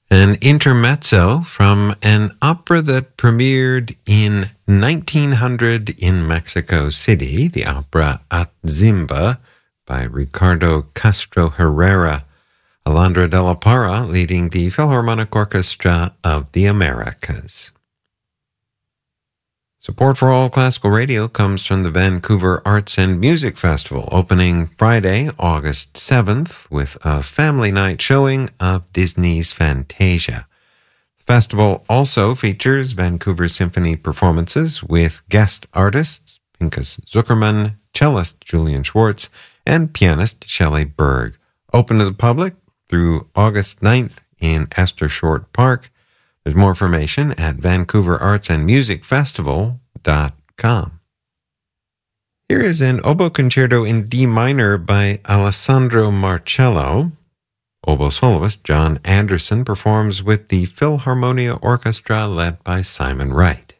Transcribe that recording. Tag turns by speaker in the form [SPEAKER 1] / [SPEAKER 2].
[SPEAKER 1] An intermezzo from an opera that premiered in 1900 in Mexico City, the opera Atzimba by Ricardo Castro Herrera. Alondra de la Parra leading the Philharmonic Orchestra of the Americas. Support for All Classical Radio comes from the Vancouver Arts and Music Festival, opening Friday, August 7th, with a family night showing of Disney's Fantasia. The festival also features Vancouver Symphony performances with guest artists Pinchas Zuckerman, cellist Julian Schwartz, and pianist Shelley Berg. Open to the public through August 9th in Esther Short Park. There's more information at vancouverartsandmusicfestival.com. Here is an oboe concerto in D minor by Alessandro Marcello. Oboe soloist John Anderson performs with the Philharmonia Orchestra led by Simon Wright.